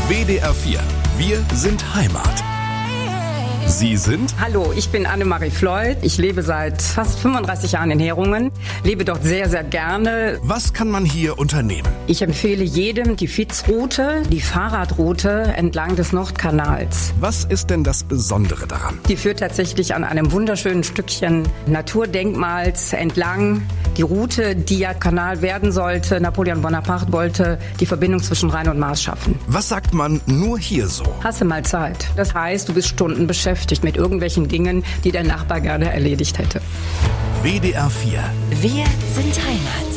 WDR 4. Wir sind Heimat. Sie sind? Hallo, ich bin Annemarie Floyd. Ich lebe seit fast 35 Jahren in Herungen, lebe dort sehr, sehr gerne. Was kann man hier unternehmen? Ich empfehle jedem die Fitzroute, die Fahrradroute entlang des Nordkanals. Was ist denn das Besondere daran? Die führt tatsächlich an einem wunderschönen Stückchen Naturdenkmals entlang. Die Route, die ja Kanal werden sollte, Napoleon Bonaparte wollte die Verbindung zwischen Rhein und Maas schaffen. Was sagt man nur hier so? Hasse mal Zeit. Das heißt, du bist Stunden beschäftigt mit irgendwelchen Dingen, die der Nachbar gerne erledigt hätte. WDR 4. Wir sind Heimat.